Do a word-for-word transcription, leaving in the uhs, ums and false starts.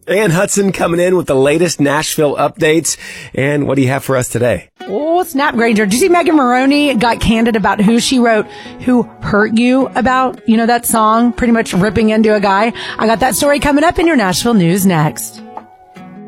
Ann Hudson coming in with the latest Nashville updates. And what do you have for us today? Oh, snap, Granger. Did you see Megan Maroney got candid about who she wrote Who Hurt You about? You know, that song, pretty much ripping into a guy. I got that story coming up in your Nashville news next.